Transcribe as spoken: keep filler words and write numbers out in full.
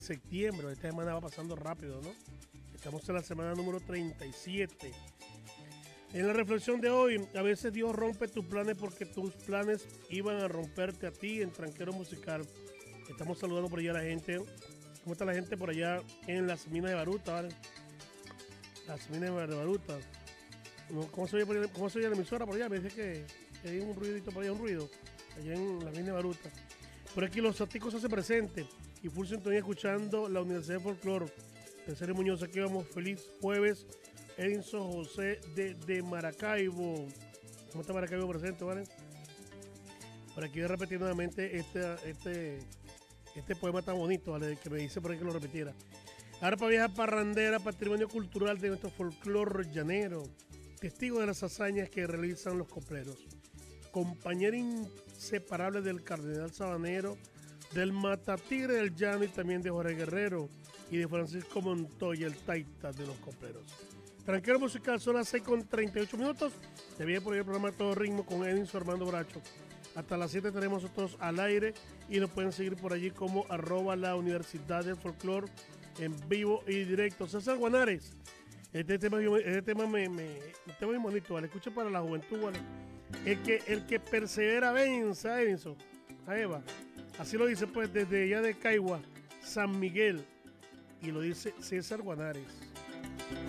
septiembre. Esta semana va pasando rápido, ¿no? Estamos en la semana número treinta y siete. En la reflexión de hoy, a veces Dios rompe tus planes porque tus planes iban a romperte a ti en Tranquero Musical. Estamos saludando por allá a la gente. ¿Cómo está la gente por allá en las minas de Baruta, ¿vale? Las minas de Baruta. ¿Cómo se oye, por allá, cómo se oye la emisora por allá? Me dice que, que hay un ruidito por allá, un ruido. Allá en las minas de Baruta. Por aquí los Saticos se hace presente y full sintonía escuchando la Universidad de Folklore. En serio, Muñoz, aquí vamos. Feliz jueves. Edinson José de, de Maracaibo. ¿Cómo está Maracaibo presente, vale? Por aquí voy a repetir nuevamente este, este, este poema tan bonito, ¿vale? Que me dice por ahí que lo repitiera. Arpa vieja parrandera, patrimonio cultural de nuestro folclore llanero. Testigo de las hazañas que realizan los copleros. Compañero inseparable del cardenal sabanero, del matatigre del llano y también de Jorge Guerrero y de Francisco Montoya, el taita de los copleros. Tranquero Musical, son las seis con treinta y ocho minutos. Te viene por ahí el programa Todo Ritmo con Edinson Armando Bracho. Hasta las siete tenemos nosotros al aire y nos pueden seguir por allí como arroba la Universidad del Folclor en vivo y directo. César Guanares, este tema, este tema me, me, este muy bonito, ¿vale? Escucha para la juventud, ¿vale? El que, el que persevera vence, Edinson. Ahí va. Así lo dice pues desde allá de Caigua, San Miguel. Y lo dice César Guanares.